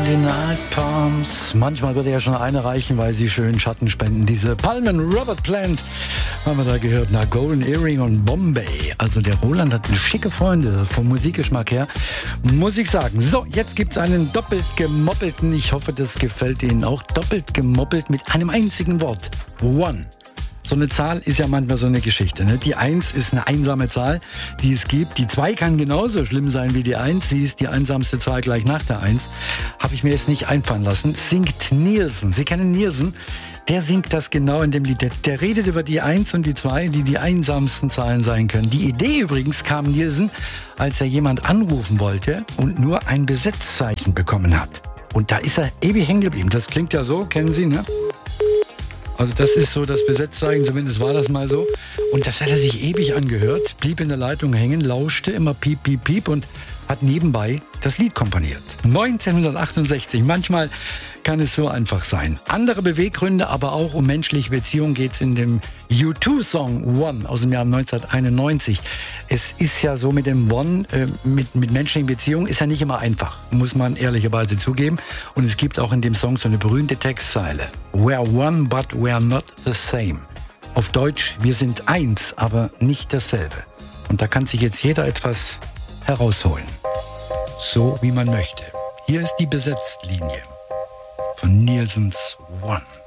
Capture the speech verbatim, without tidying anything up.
Night Palms. Manchmal würde ja schon eine reichen, weil sie schön Schatten spenden. Diese Palmen, Robert Plant, haben wir da gehört. Na, Golden Earring und Bombay. Also der Roland hat eine schicke Freunde vom Musikgeschmack her, muss ich sagen. So, jetzt gibt's einen doppelt gemoppelten. Ich hoffe, das gefällt Ihnen auch. Doppelt gemoppelt mit einem einzigen Wort. One. So eine Zahl ist ja manchmal so eine Geschichte. Ne? Die eins ist eine einsame Zahl, die es gibt. Die zwei kann genauso schlimm sein wie die eins. Sie ist die einsamste Zahl gleich nach der eins. Habe ich mir jetzt nicht einfallen lassen. Singt Nielsen. Sie kennen Nielsen? Der singt das genau in dem Lied. Der, der redet über die eins und die zwei, die die einsamsten Zahlen sein können. Die Idee übrigens kam Nielsen, als er jemand anrufen wollte und nur ein Besetzzeichen bekommen hat. Und da ist er ewig hängen geblieben. Das klingt ja so, kennen Sie, ne? Also das ist so das Besetzzeichen, zumindest war das mal so. Und das hat er sich ewig angehört, blieb in der Leitung hängen, lauschte immer piep, piep, piep und hat nebenbei das Lied komponiert. neunzehnhundertachtundsechzig, manchmal kann es so einfach sein. Andere Beweggründe, aber auch um menschliche Beziehungen geht's in dem U zwei Song One aus dem Jahr neunzehnhunderteinundneunzig. Es ist ja so mit dem One, äh, mit, mit menschlichen Beziehungen, ist ja nicht immer einfach, muss man ehrlicherweise zugeben. Und es gibt auch in dem Song so eine berühmte Textzeile. We're one, but we're not the same. Auf Deutsch, wir sind eins, aber nicht dasselbe. Und da kann sich jetzt jeder etwas herausholen. So wie man möchte. Hier ist die Besetztlinie von Nielsens One.